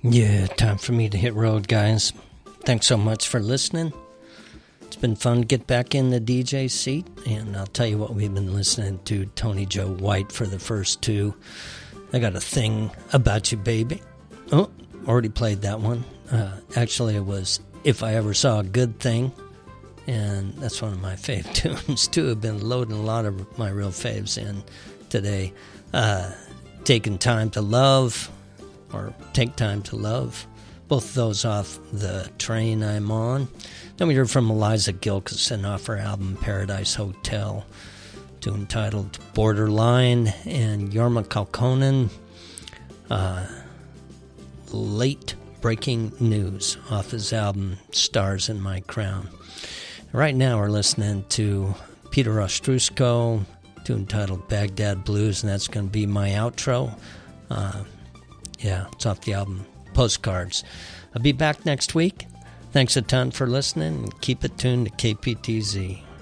Yeah, time for me to hit road, guys. Thanks so much for listening. It's been fun to get back in the DJ seat, and I'll tell you what, we've been listening to Tony Joe White for the first two. I Got a Thing About You, Baby. Oh, already played that one. Actually, it was If I Ever Saw a Good Thing, and that's one of my fave tunes, too. I've been loading a lot of my real faves in today. Taking Time to Love, or Take Time to Love. Both of those off The Train I'm On. Then we heard from Eliza Gilkyson off her album Paradise Hotel, tune titled Borderline, and Jorma Kaukonen, Late Breaking News off his album Stars in My Crown. Right now we're listening to Peter Ostrusko, tune titled Baghdad Blues, and that's going to be my outro. Yeah, it's off the album Postcards. I'll be back next week. Thanks a ton for listening, and keep it tuned to KPTZ.